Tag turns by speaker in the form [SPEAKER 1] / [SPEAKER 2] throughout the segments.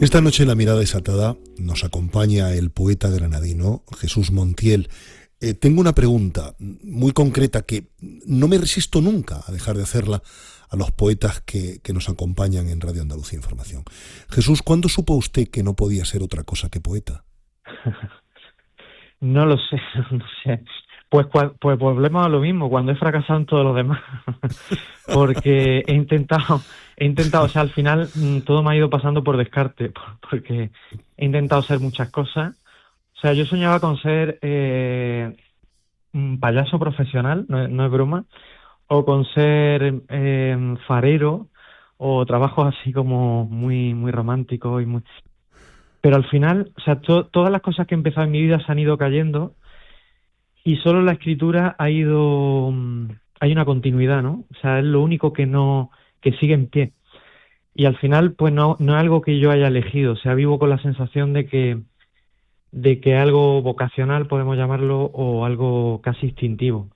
[SPEAKER 1] Esta noche en La Mirada Desatada nos acompaña el poeta granadino Jesús Montiel. Tengo una pregunta muy concreta que no me resisto nunca a dejar de hacerla a los poetas que nos acompañan en Radio Andalucía Información. Jesús, ¿cuándo supo usted que no podía ser otra cosa que poeta?
[SPEAKER 2] No lo sé, no sé. Pues volvemos a lo mismo, cuando he fracasado en todo lo demás. Porque he intentado, o sea, al final todo me ha ido pasando por descarte, porque he intentado ser muchas cosas. O sea, yo soñaba con ser un payaso profesional, no es broma, o con ser farero, o trabajos así como muy, muy románticos y muy... Pero al final, o sea, todas las cosas que he empezado en mi vida se han ido cayendo y solo la escritura hay una continuidad, ¿no? O sea, es lo único que sigue en pie. Y al final, pues no es algo que yo haya elegido. O sea, vivo con la sensación de que algo vocacional, podemos llamarlo, o algo casi instintivo.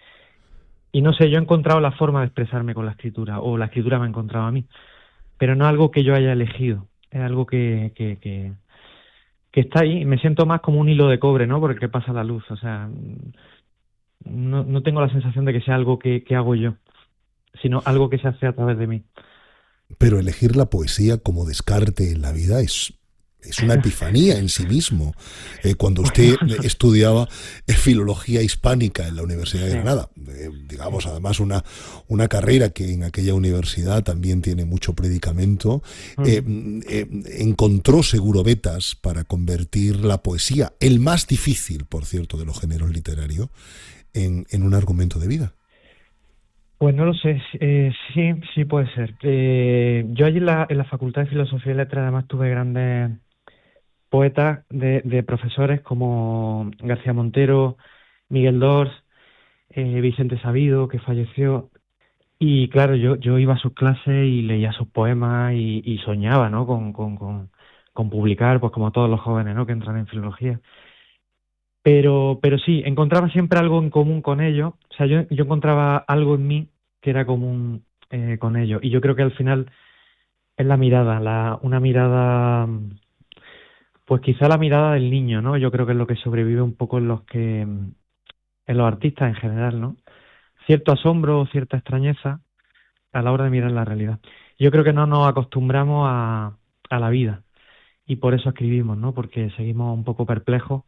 [SPEAKER 2] Y no sé, yo he encontrado la forma de expresarme con la escritura, o la escritura me ha encontrado a mí. Pero no es algo que yo haya elegido. Es algo que está ahí, y me siento más como un hilo de cobre, ¿no? Por el que pasa la luz. O sea, no tengo la sensación de que sea algo que hago yo, sino algo que se hace a través de mí.
[SPEAKER 1] Pero elegir la poesía como descarte en la vida es una epifanía en sí mismo. Cuando usted estudiaba filología hispánica en la Universidad de Granada, digamos, además una carrera que en aquella universidad también tiene mucho predicamento, encontró seguro vetas para convertir la poesía, el más difícil, por cierto, de los géneros literarios, en un argumento de vida.
[SPEAKER 2] Pues no lo sé, sí puede ser. Yo allí en la Facultad de Filosofía y Letras además tuve grandes poetas de profesores como García Montero, Miguel Dors, Vicente Sabido, que falleció. Y claro, yo iba a sus clases y leía sus poemas y soñaba, ¿no? Con publicar, pues como todos los jóvenes, ¿no? Que entran en filología. Pero sí, encontraba siempre algo en común con ellos. O sea, yo encontraba algo en mí que era común con ellos. Y yo creo que al final es la mirada, una mirada, pues quizá la mirada del niño, ¿no? Yo creo que es lo que sobrevive un poco en los artistas en general, ¿no? Cierto asombro o cierta extrañeza a la hora de mirar la realidad. Yo creo que no nos acostumbramos a la vida y por eso escribimos, ¿no? Porque seguimos un poco perplejos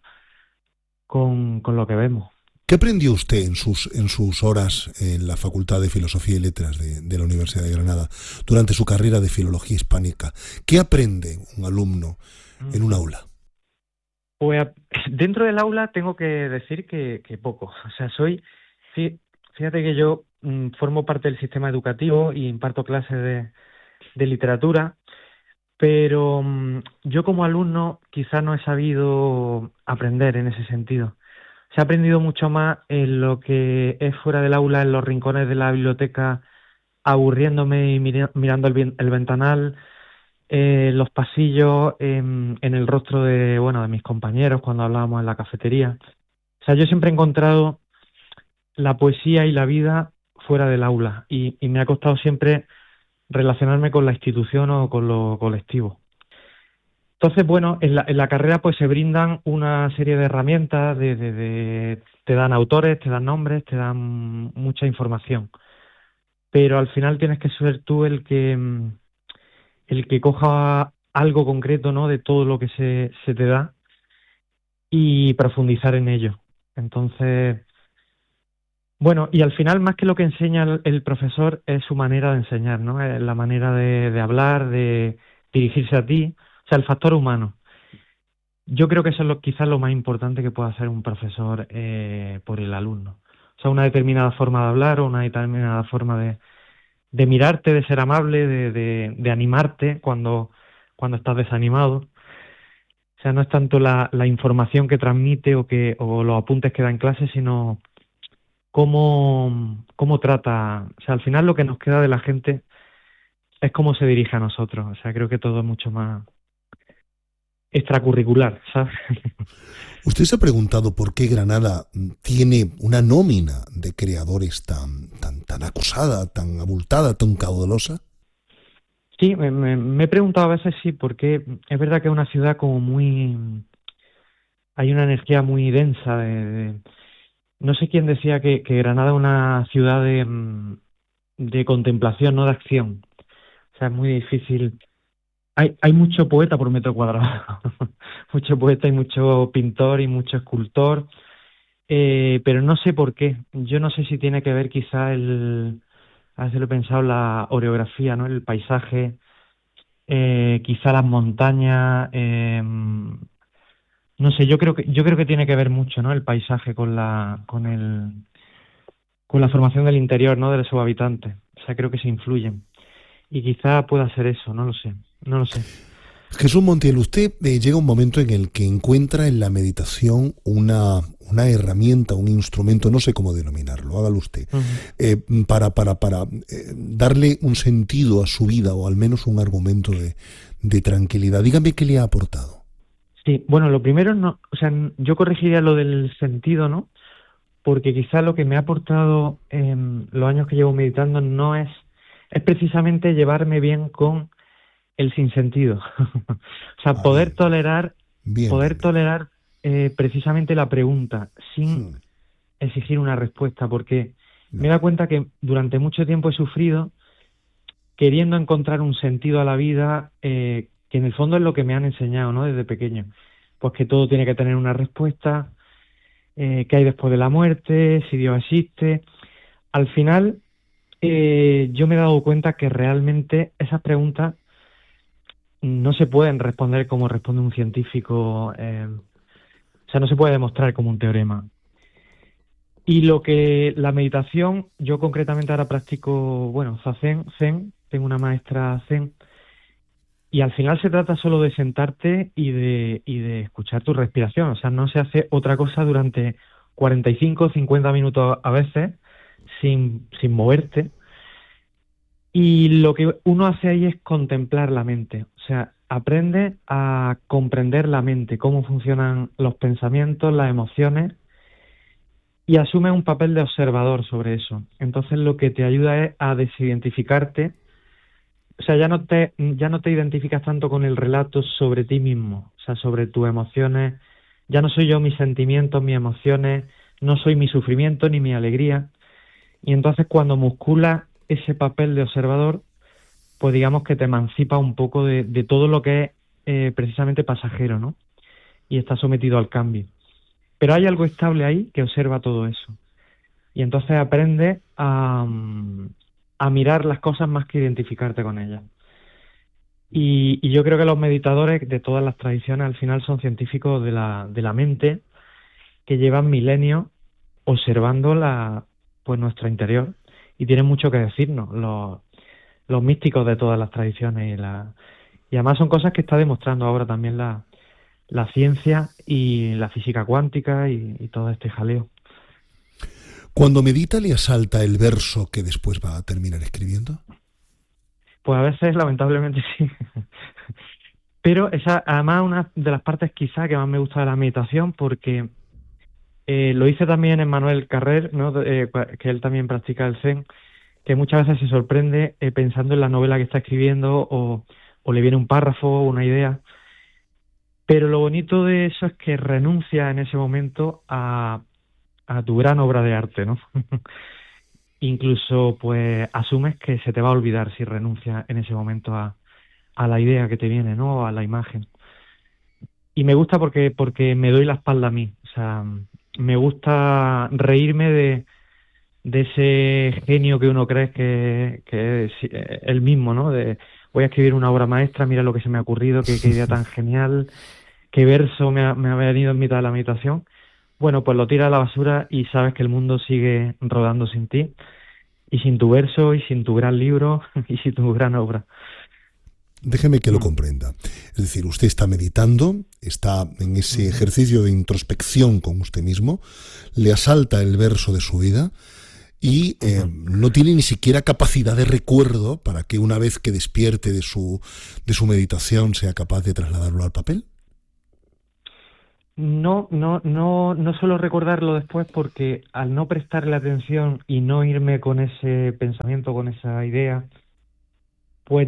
[SPEAKER 2] con lo que vemos.
[SPEAKER 1] ¿Qué aprendió usted en sus horas en la Facultad de Filosofía y Letras de la Universidad de Granada durante su carrera de Filología Hispánica? ¿Qué aprende un alumno en un aula?
[SPEAKER 2] Pues dentro del aula tengo que decir que poco. O sea, fíjate que yo formo parte del sistema educativo y imparto clases de literatura, pero yo como alumno quizás no he sabido aprender en ese sentido. Se ha aprendido mucho más en lo que es fuera del aula, en los rincones de la biblioteca, aburriéndome y mirando el ventanal, los pasillos, en el rostro de mis compañeros cuando hablábamos en la cafetería. O sea, yo siempre he encontrado la poesía y la vida fuera del aula y me ha costado siempre relacionarme con la institución o con lo colectivo. Entonces, en la carrera pues se brindan una serie de herramientas, te dan autores, te dan nombres, te dan mucha información. Pero al final tienes que ser tú el que coja algo concreto, ¿no? De todo lo que se te da y profundizar en ello. Entonces, y al final más que lo que enseña el profesor es su manera de enseñar, ¿no? Es la manera de hablar, de dirigirse a ti, o sea, el factor humano. Yo creo que eso es quizás lo más importante que puede hacer un profesor por el alumno. O sea, una determinada forma de hablar o una determinada forma de mirarte, de ser amable, de animarte cuando estás desanimado. O sea, no es tanto la información que transmite o los apuntes que da en clase, sino cómo trata. O sea, al final lo que nos queda de la gente es cómo se dirige a nosotros. O sea, creo que todo es mucho más extracurricular, ¿sabes?
[SPEAKER 1] ¿Usted se ha preguntado por qué Granada tiene una nómina de creadores tan acusada, tan abultada, tan caudalosa?
[SPEAKER 2] Sí, me he preguntado a veces sí, porque es verdad que es una ciudad como muy... Hay una energía muy densa no sé quién decía que Granada es una ciudad de contemplación, no de acción. O sea, es muy difícil. Hay mucho poeta por metro cuadrado. Mucho poeta y mucho pintor y mucho escultor. Pero no sé por qué. Yo no sé si tiene que ver quizá a veces lo he pensado, la orografía, ¿no? El paisaje, quizá las montañas, no sé, yo creo que tiene que ver mucho, ¿no? El paisaje con la formación del interior, ¿no? De sus habitantes. O sea, creo que se influyen. Y quizá pueda ser eso, no lo sé, no lo sé.
[SPEAKER 1] Jesús Montiel, usted llega un momento en el que encuentra en la meditación una herramienta, un instrumento, no sé cómo denominarlo, hágalo usted,
[SPEAKER 2] Ujú.
[SPEAKER 1] para darle un sentido a su vida o al menos un argumento de tranquilidad. Dígame qué le ha aportado.
[SPEAKER 2] Sí, bueno, lo primero no, o sea, yo corregiría lo del sentido, ¿no? Porque quizá lo que me ha aportado en los años que llevo meditando no es precisamente llevarme bien con el sinsentido. O sea,
[SPEAKER 1] Ah, bien, bien, bien,
[SPEAKER 2] poder
[SPEAKER 1] bien, bien.
[SPEAKER 2] tolerar precisamente la pregunta sin
[SPEAKER 1] Hmm,
[SPEAKER 2] exigir una respuesta, porque me he
[SPEAKER 1] no.
[SPEAKER 2] dado cuenta que durante mucho tiempo he sufrido queriendo encontrar un sentido a la vida, que en el fondo es lo que me han enseñado, ¿no? Desde pequeño. Pues que todo tiene que tener una respuesta, qué hay después de la muerte, si Dios existe. Al final, yo me he dado cuenta que realmente esas preguntas no se pueden responder como responde un científico, o sea, no se puede demostrar como un teorema. Y lo que la meditación, yo concretamente ahora practico, bueno, Zen, tengo una maestra Zen, y al final se trata solo de sentarte y de escuchar tu respiración. O sea, no se hace otra cosa durante 45 o 50 minutos a veces sin moverte. Y lo que uno hace ahí es contemplar la mente. O sea, aprende a comprender la mente, cómo funcionan los pensamientos, las emociones, y asume un papel de observador sobre eso. Entonces lo que te ayuda es a desidentificarte. O sea, ya no te identificas tanto con el relato sobre ti mismo, o sea, sobre tus emociones. Ya no soy yo mis sentimientos, mis emociones, no soy mi sufrimiento ni mi alegría. Y entonces cuando musculas ese papel de observador, pues digamos que te emancipa un poco de todo lo que es precisamente pasajero, ¿no? Y está sometido al cambio. Pero hay algo estable ahí que observa todo eso. Y entonces aprendes a mirar las cosas más que identificarte con ellas. Y yo creo que los meditadores de todas las tradiciones al final son científicos de la mente que llevan milenios observando pues nuestro interior y tienen mucho que decirnos, los místicos de todas las tradiciones. Y además son cosas que está demostrando ahora también la ciencia y la física cuántica y todo este jaleo.
[SPEAKER 1] Cuando medita le asalta el verso que después va a terminar escribiendo.
[SPEAKER 2] Pues a veces, lamentablemente, sí. Pero esa, además, una de las partes quizá que más me gusta de la meditación, porque lo hice también en Manuel Carrer, ¿no? Que él también practica el Zen, que muchas veces se sorprende pensando en la novela que está escribiendo o le viene un párrafo, una idea. Pero lo bonito de eso es que renuncia en ese momento a tu gran obra de arte, ¿no? Incluso, pues, asumes que se te va a olvidar si renuncias en ese momento a la idea que te viene, ¿no? A la imagen. Y me gusta porque me doy la espalda a mí. O sea, me gusta reírme de ese genio que uno cree que es el mismo, ¿no? Voy a escribir una obra maestra, mira lo que se me ha ocurrido, qué idea tan genial, qué verso me ha venido en mitad de la meditación. Bueno, pues lo tiras a la basura y sabes que el mundo sigue rodando sin ti, y sin tu verso, y sin tu gran libro, y sin tu gran obra.
[SPEAKER 1] Déjeme que lo
[SPEAKER 2] Mm,
[SPEAKER 1] comprenda. Es decir, usted está meditando, está en ese
[SPEAKER 2] ujú,
[SPEAKER 1] ejercicio de introspección con usted mismo, le asalta el verso de su vida y
[SPEAKER 2] ujú.
[SPEAKER 1] no tiene ni siquiera capacidad de recuerdo para que una vez que despierte de su meditación sea capaz de trasladarlo al papel.
[SPEAKER 2] No, no, no, no suelo recordarlo después porque al no prestarle atención y no irme con ese pensamiento, con esa idea, Pues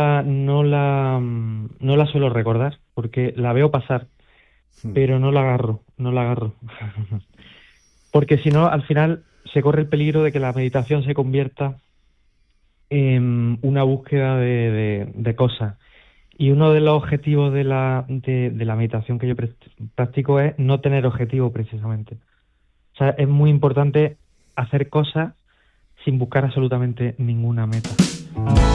[SPEAKER 2] no la suelo recordar, porque la veo pasar,
[SPEAKER 1] Hmm.
[SPEAKER 2] pero no la agarro. Porque si no, al final se corre el peligro de que la meditación se convierta en una búsqueda de cosas. Y uno de los objetivos de la meditación que yo practico es no tener objetivo precisamente. O sea, es muy importante hacer cosas sin buscar absolutamente ninguna meta.